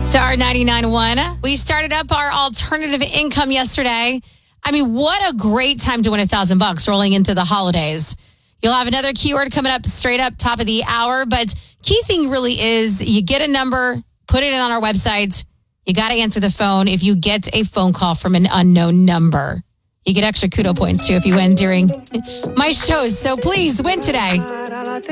Star 99.1. We started up our alternative income yesterday. I mean, what a great time to win $1,000 rolling into the holidays. You'll have another keyword coming up straight up top of the hour. But key thing really is you get a number, put it in on our website. You got to answer the phone. If you get a phone call from an unknown number, you get extra kudo points too if you win during my shows. So please win today.